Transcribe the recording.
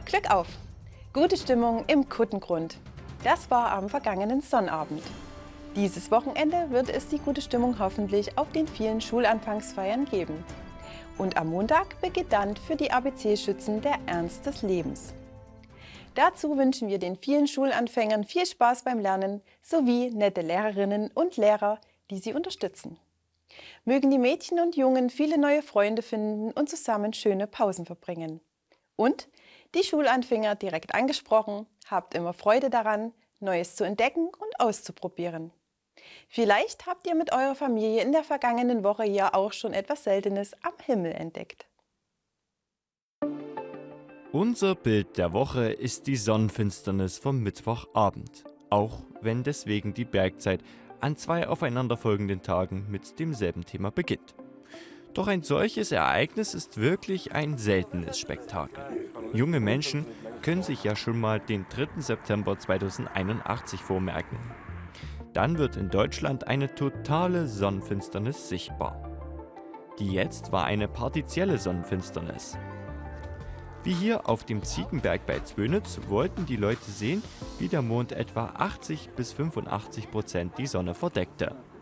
Glück auf! Gute Stimmung im Kuttengrund. Das war am vergangenen Sonnabend. Dieses Wochenende wird es die gute Stimmung hoffentlich auf den vielen Schulanfangsfeiern geben. Und am Montag beginnt dann für die ABC-Schützen der Ernst des Lebens. Dazu wünschen wir den vielen Schulanfängern viel Spaß beim Lernen sowie nette Lehrerinnen und Lehrer, die sie unterstützen. Mögen die Mädchen und Jungen viele neue Freunde finden und zusammen schöne Pausen verbringen. Und die Schulanfänger direkt angesprochen, habt immer Freude daran, Neues zu entdecken und auszuprobieren. Vielleicht habt ihr mit eurer Familie in der vergangenen Woche ja auch schon etwas Seltenes am Himmel entdeckt. Unser Bild der Woche ist die Sonnenfinsternis vom Mittwochabend, auch wenn deswegen die Bergzeit an 2 aufeinanderfolgenden Tagen mit demselben Thema beginnt. Doch ein solches Ereignis ist wirklich ein seltenes Spektakel. Junge Menschen können sich ja schon mal den 3. September 2081 vormerken. Dann wird in Deutschland eine totale Sonnenfinsternis sichtbar. Die jetzt war eine partielle Sonnenfinsternis. Wie hier auf dem Ziegenberg bei Zwönitz wollten die Leute sehen, wie der Mond etwa 80 bis 85% die Sonne verdeckte.